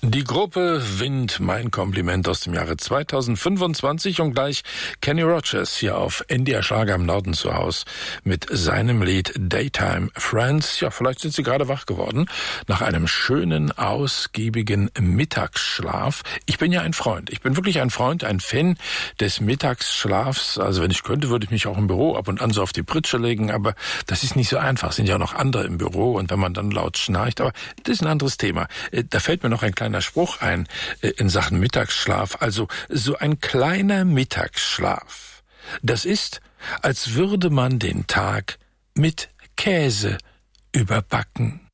Die Gruppe Wind, mein Kompliment aus dem Jahre 2025 und gleich Kenny Rogers hier auf NDR Schlager im Norden zu Hause mit seinem Lied Daytime Friends. Ja, vielleicht sind Sie gerade wach geworden nach einem schönen, ausgiebigen Mittagsschlaf. Ich bin ja ein Freund. Ich bin wirklich ein Freund, ein Fan des Mittagsschlafs. Also wenn ich könnte, würde ich mich auch im Büro ab und an so auf die Pritsche legen, aber das ist nicht so einfach. Es sind ja auch noch andere im Büro und wenn man dann laut schnarcht, aber das ist ein anderes Thema. Da fällt mir noch ein kleiner Spruch ein in Sachen Mittagsschlaf. Also so ein kleiner Mittagsschlaf, das ist, als würde man den Tag mit Käse überbacken.